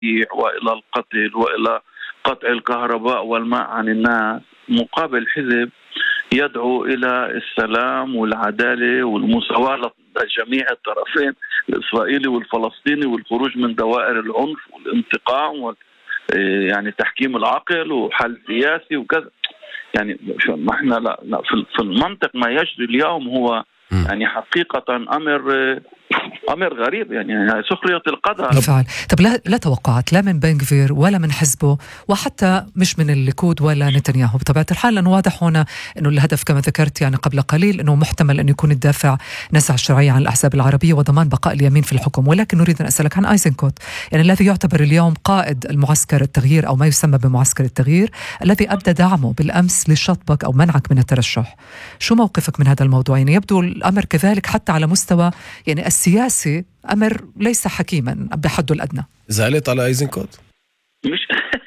وإلى القتل وإلى قطع الكهرباء والماء عن الناس، مقابل حزب يدعو إلى السلام والعدالة والمساواة لجميع الطرفين الإسرائيلي والفلسطيني، والخروج من دوائر العنف والانتقام يعني تحكيم العقل وحل سياسي وكذا. يعني ما احنا لا في المنطق ما يجري اليوم هو يعني حقيقة أمر غريب، يعني سخرية القدر بالفعل. طب لا توقعات لا من بن غفير ولا من حزبه، وحتى مش من الليكود ولا نتنياهو بطبيعة الحال، لأنه واضح هنا أنه الهدف كما ذكرت يعني قبل قليل أنه محتمل أن يكون الدافع نزع الشرعية عن الأحزاب العربية وضمان بقاء اليمين في الحكم. ولكن نريد أن أسألك عن أيزنكوت، يعني الذي يعتبر اليوم قائد المعسكر التغيير أو ما يسمى بمعسكر التغيير، الذي أبدى دعمه بالأمس لشطبك أو منعك من الترشح. شو موقفك من هذا الموضوع؟ يعني يبدو الأمر كذلك حتى على مستوى يعني السياسي أمر ليس حكيما بحده الأدنى. زعلت على أيزنكوت؟ مش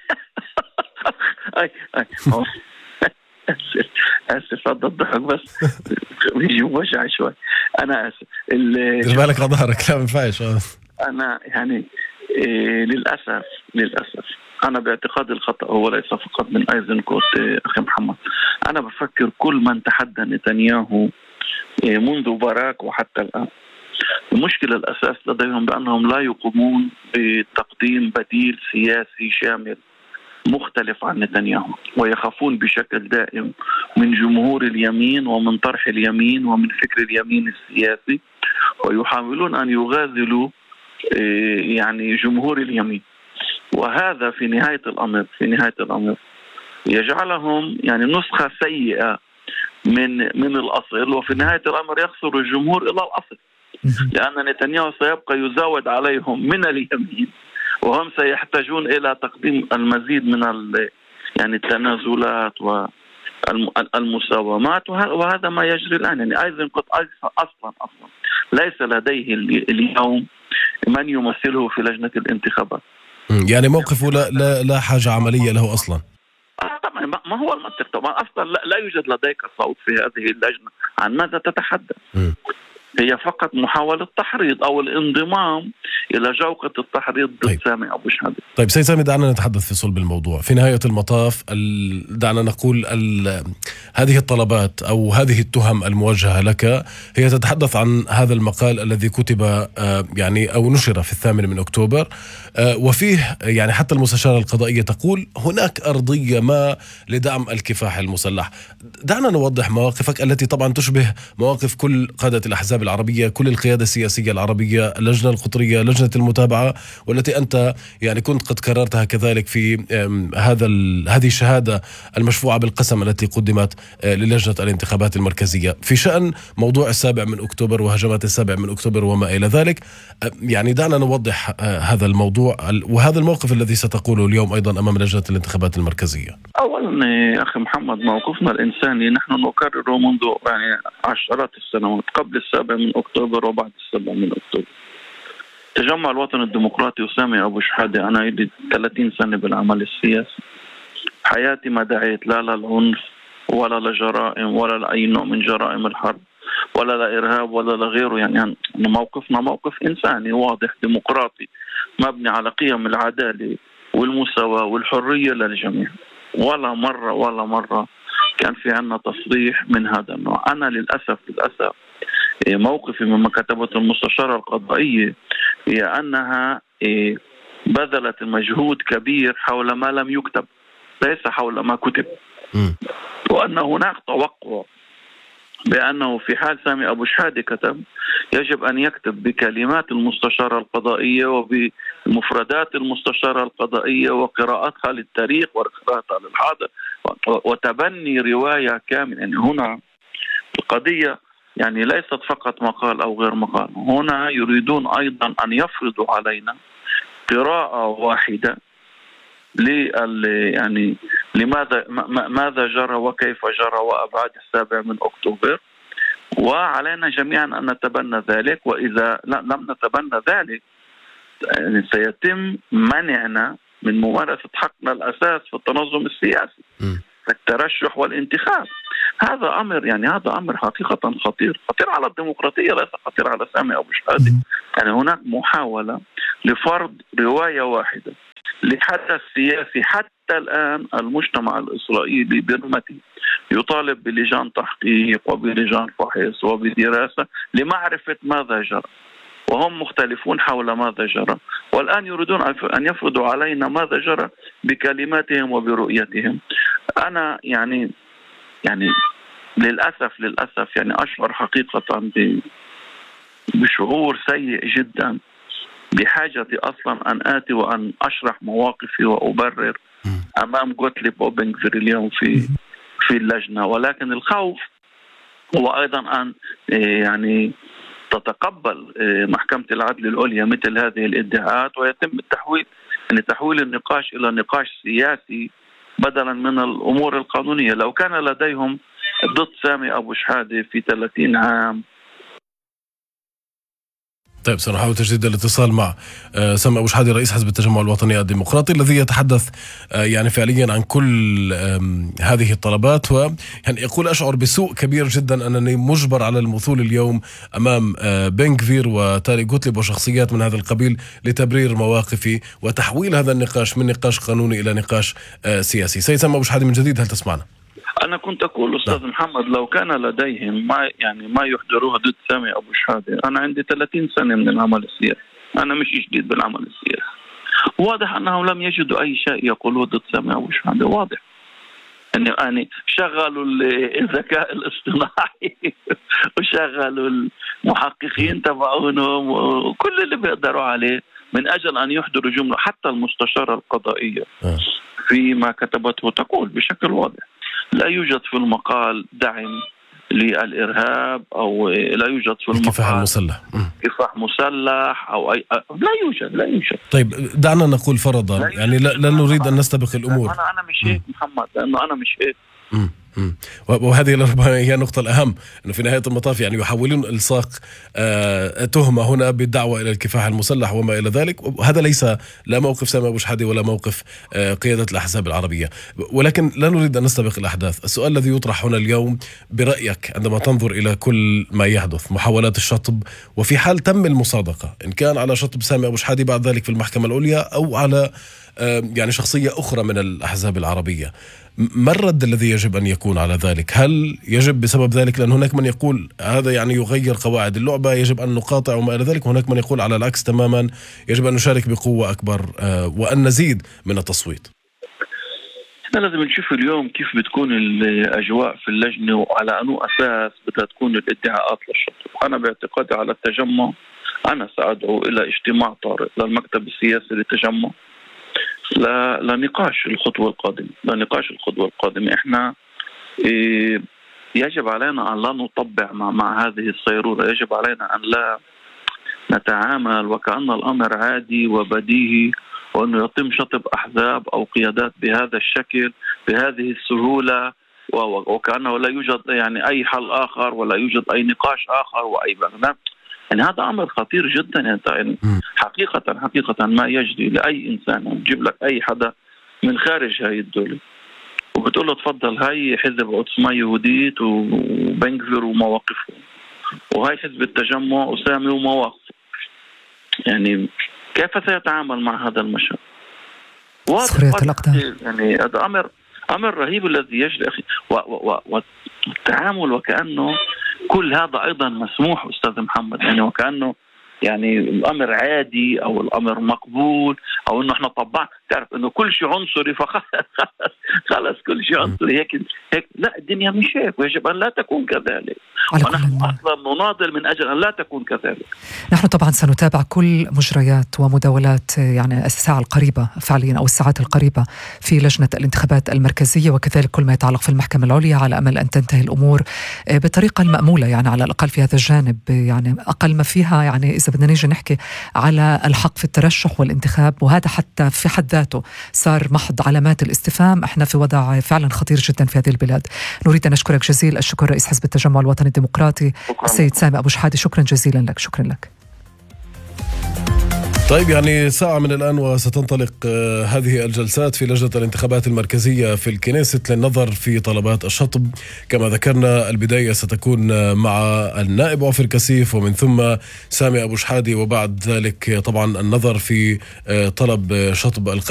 آسف هذا الضحك بس بيجي وجع شوي. أنا آسف. دير بالك على ظهرك، لا منفعش. أنا يعني للأسف أنا باعتقاد الخطأ هو ليس فقط من أيزنكوت أخي محمد. أنا بفكر كل من تحدى نتنياهو منذ باراك وحتى الآن، المشكلة الأساس لديهم بأنهم لا يقومون بتقديم بديل سياسي شامل مختلف عن نتنياهو، ويخافون بشكل دائم من جمهور اليمين ومن طرح اليمين ومن فكر اليمين السياسي، ويحاولون أن يغازلوا يعني جمهور اليمين. وهذا في نهاية الأمر يجعلهم يعني نسخة سيئة من الأصل، وفي نهاية الأمر يخسر الجمهور إلى الأصل، لأن نتنياهو سيبقى يزاود عليهم من اليمين، وهم سيحتاجون إلى تقديم المزيد من يعني التنازلات والمساومات، وهذا ما يجري الآن. يعني أيزنكوت أصلا ليس لديه اليوم من يمثله في لجنة الانتخابات. يعني موقفه لا حاجة عملية له أصلا. طبعا ما هو المنطق طبعا أصلا لا يوجد لديك صوت في هذه اللجنة. عن ماذا تتحدث؟ هي فقط محاولة تحريض أو الانضمام إلى جوقة التحريض ضد سامي أبو شهادة. طيب سيد سامي، دعنا نتحدث في صلب الموضوع. في نهاية المطاف دعنا نقول هذه الطلبات أو هذه التهم الموجهة لك هي تتحدث عن هذا المقال الذي كتب يعني أو نشر في 8 أكتوبر، وفيه يعني حتى المستشارة القضائية تقول هناك أرضية ما لدعم الكفاح المسلح. دعنا نوضح مواقفك التي طبعا تشبه مواقف كل قادة الأحزاب العربية، كل القيادة السياسية العربية، اللجنة القطرية، لجنة المتابعة، والتي أنت يعني كنت قد كررتها كذلك في هذه الشهادة المشفوعة بالقسم التي قدمت للجنة الانتخابات المركزية في شأن موضوع 7 أكتوبر وهجمات 7 أكتوبر وما إلى ذلك. يعني دعنا نوضح هذا الموضوع وهذا الموقف الذي ستقوله اليوم أيضا أمام لجنة الانتخابات المركزية. أولا أخي محمد، موقفنا الإنساني نحن نكرره منذ يعني عشرات السنوات، قبل 7 أكتوبر وبعد 7 أكتوبر. تجمع الوطن الديمقراطي وسامي أبو شهادة، أنا لي 30 سنة بالعمل السياسي، حياتي ما دعيت لا للعنف ولا لجرائم ولا لأي نوع من جرائم الحرب ولا لإرهاب ولا لغيره. يعني موقفنا موقف إنساني واضح ديمقراطي مبني على قيم العدالة والمساواة والحرية للجميع. ولا مرة كان في عنا تصريح من هذا النوع. أنا للأسف موقفي مما كتبته المستشارة القضائية هي أنها بذلت مجهود كبير حول ما لم يكتب ليس حول ما كتب، وأن هناك توقع بأنه في حال سامي أبو شهادة كتب يجب أن يكتب بكلمات المستشارة القضائية وبمفردات المستشارة القضائية وقراءتها للتاريخ وقراءتها للحاضر وتبني رواية كاملة. يعني هنا القضية يعني ليست فقط مقال أو غير مقال، هنا يريدون أيضا أن يفرضوا علينا قراءة واحدة يعني ماذا جرى وكيف جرى وأبعاد 7 أكتوبر، وعلينا جميعا أن نتبنى ذلك. وإذا لم نتبنى ذلك يعني سيتم منعنا من ممارسة حقنا الأساس في التنظم السياسي في الترشح والانتخاب. هذا أمر حقيقة خطير على الديمقراطية، ليس خطير على سامي أبو شهادة يعني هناك محاولة لفرض رواية واحدة لحدث سياسي. حتى الآن المجتمع الإسرائيلي برمته يطالب بلجان تحقيق وبلجان فحص وبدراسة لمعرفة ماذا جرى، وهم مختلفون حول ماذا جرى، والآن يريدون أن يفرضوا علينا ماذا جرى بكلماتهم وبرؤيتهم. أنا يعني للأسف يعني أشعر حقيقة بشعور سيء جدا، بحاجة أصلا أن آتي وأن أشرح مواقفي وأبرر أمام غوتليب وبنغفير اليوم في اللجنة. ولكن الخوف هو أيضا أن يعني تتقبل محكمة العدل العليا مثل هذه الادعاءات ويتم تحويل النقاش إلى نقاش سياسي بدلا من الأمور القانونية. لو كان لديهم ضد سامي أبو شحادة في 30 عام. طيب، سنحاول تجديد الاتصال مع سامي أبو شحادة رئيس حزب التجمع الوطني الديمقراطي الذي يتحدث يعني فعليا عن كل هذه الطلبات، ويعني يقول أشعر بسوء كبير جدا أنني مجبر على المثول اليوم أمام بنغفير وتاري غوتليب وشخصيات من هذا القبيل لتبرير مواقفي وتحويل هذا النقاش من نقاش قانوني إلى نقاش سياسي. سيد سامي أبو شحادة من جديد، هل تسمعنا؟ أنا كنت أقول أستاذ محمد، لو كان لديهم ما يحضروه ضد سامي أبو شحادة. أنا عندي 30 سنة من العمل السياسي، أنا مش جديد بالعمل السياسي. واضح أنهم لم يجدوا أي شيء يقولوه ضد سامي أبو شحادة. واضح يعني شغلوا الذكاء الاصطناعي وشغلوا المحققين تبعونهم وكل اللي بيقدروا عليه من أجل أن يحضروا جملة. حتى المستشارة القضائية فيما كتبته تقول بشكل واضح لا يوجد في المقال دعم للإرهاب أو لا يوجد في المقال كفاح مسلح أو أي. لا يوجد. طيب، دعنا نقول فرضا يعني لا نريد أن نستبق الأمور. أنا مش هيك محمد، لأنه أنا مش هيك. وهذه هي النقطة الأهم، أنه في نهاية المطاف يعني يحاولون إلصاق تهمة هنا بالدعوة إلى الكفاح المسلح وما إلى ذلك. وهذا ليس لا موقف سامي أبو شحادة ولا موقف قيادة الأحزاب العربية. ولكن لا نريد أن نستبق الأحداث. السؤال الذي يطرح هنا اليوم برأيك عندما تنظر إلى كل ما يحدث، محاولات الشطب، وفي حال تم المصادقة إن كان على شطب سامي أبو شحادة بعد ذلك في المحكمة العليا أو على يعني شخصية أخرى من الأحزاب العربية، ما الرد الذي يجب أن يكون على ذلك؟ هل يجب بسبب ذلك، لأن هناك من يقول هذا يعني يغير قواعد اللعبة، يجب أن نقاطع وما إلى ذلك، وهناك من يقول على العكس تماما، يجب أن نشارك بقوة أكبر وأن نزيد من التصويت؟ احنا لازم نشوف اليوم كيف بتكون الأجواء في اللجنة وعلى أنه أساس بدها تكون الادعاءات للشطب. أنا باعتقادي على التجمع أنا سأدعو إلى اجتماع طارئ للمكتب السياسي للتجمع لنقاش الخطوة القادمة. احنا يجب علينا أن لا نطبع مع هذه الصيرورة. يجب علينا أن لا نتعامل وكأن الأمر عادي وبديهي، وأنه يتم شطب أحزاب أو قيادات بهذا الشكل بهذه السهولة، وكأنه لا يوجد يعني أي حل آخر ولا يوجد أي نقاش آخر وأي بغناء. يعني هذا أمر خطير جدا. يعني حقيقة ما يجري لأي إنسان نجيب لك أي حدا من خارج هاي الدولة وبتقول له تفضل هاي حزب عثماني يهوديت وبنغفير ومواقفه، وهاي حزب التجمع وسامي ومواقفه، يعني كيف سيتعامل مع هذا المشهد؟ يعني هذا أمر رهيب الذي يجري أخي، والتعامل وكأنه كل هذا أيضا مسموح أستاذ محمد، يعني وكأنه يعني الأمر عادي أو الأمر مقبول أو إنه إحنا طبعا تعرف إنه كل شيء عنصري خلاص كل شيء عنصري هيك. لا، الدنيا مش هيك ويجب أن لا تكون كذلك، ونحن أصلا نناضل من أجل أن لا تكون كذلك. نحن طبعا سنتابع كل مجريات ومداولات يعني الساعة القريبة فعليا أو الساعات القريبة في لجنة الانتخابات المركزية، وكذلك كل ما يتعلق في المحكمة العليا، على أمل أن تنتهي الأمور بالطريقة المأمولة، يعني على الأقل في هذا الجانب، يعني أقل ما فيها يعني إذا بدنا نيجي نحكي على الحق في الترشح والانتخاب، وهذا حتى في حد ذاته صار محض علامات الاستفهام. احنا في وضع فعلا خطير جدا في هذه البلاد. نريد أن نشكرك جزيل الشكر رئيس حزب التجمع الوطني الديمقراطي السيد سامي أبو شحادة. شكرا جزيلا لك. شكرا لك. طيب يعني ساعة من الآن وستنطلق هذه الجلسات في لجنة الانتخابات المركزية في الكنيست للنظر في طلبات الشطب. كما ذكرنا البداية ستكون مع النائب عوفر كسيف ومن ثم سامي أبو شحادي، وبعد ذلك طبعا النظر في طلب شطب